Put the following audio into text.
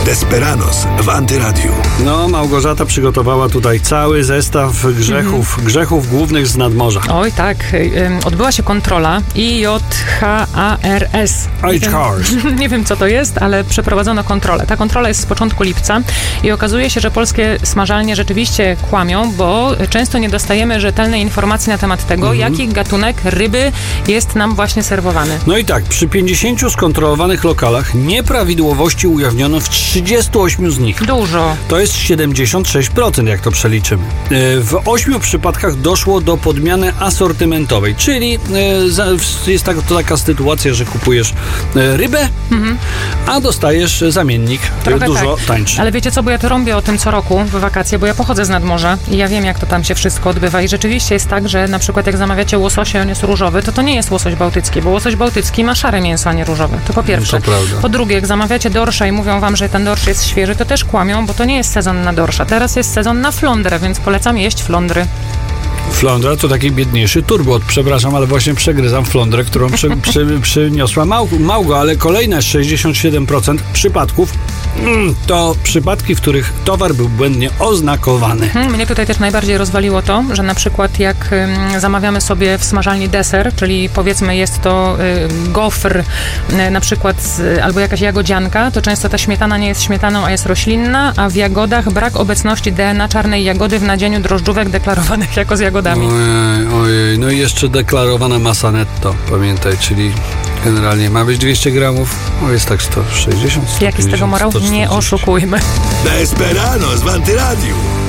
Desperados w Antyradiu. No, Małgorzata przygotowała tutaj cały zestaw grzechów głównych z nadmorza. Oj, tak. Odbyła się kontrola IJHARS. Nie wiem, co to jest, ale przeprowadzono kontrolę. Ta kontrola jest z początku lipca i okazuje się, że polskie smażalnie rzeczywiście kłamią, bo często nie dostajemy rzetelnej informacji na temat tego, jaki gatunek ryby jest nam właśnie serwowany. No i tak, przy 50 skontrolowanych lokalach nieprawidłowości ujawniono w 38 z nich. Dużo. To jest 76%, jak to przeliczymy. W 8 przypadkach doszło do podmiany asortymentowej, czyli jest taka sytuacja, że kupujesz rybę, a dostajesz zamiennik trochę dużo tańszy. Ale wiecie co, bo ja to robię o tym co roku w wakacje, bo ja pochodzę z nadmorza i ja wiem, jak to tam się wszystko odbywa i rzeczywiście jest tak, że na przykład jak zamawiacie łososia, on jest różowy, to nie jest łosoś bałtycki, bo łosoś bałtycki ma szare mięso, a nie różowe. To po pierwsze. To prawda. Po drugie, jak zamawiacie dorsza i mówią wam, że ten dorsz jest świeży, to też kłamią, bo to nie jest sezon na dorsza. Teraz jest sezon na flądrę, więc polecam jeść flądry. Flądra to taki biedniejszy turbot. Przepraszam, ale właśnie przegryzam flądrę, którą przyniosła Małgo, ale kolejne 67% przypadków to przypadki, w których towar był błędnie oznakowany. Mnie tutaj też najbardziej rozwaliło to, że na przykład jak zamawiamy sobie w smażalni deser, czyli powiedzmy jest to gofr na przykład albo jakaś jagodzianka, to często ta śmietana nie jest śmietaną, a jest roślinna, a w jagodach brak obecności DNA czarnej jagody w nadzieniu drożdżówek deklarowanych jako z jagodami. Ojej, no i jeszcze deklarowana masa netto, pamiętaj, czyli generalnie ma być 200 gramów, jest tak 160, 150, Jaki z tego morał? 140. Nie oszukujmy. Desperados w Antyradiu.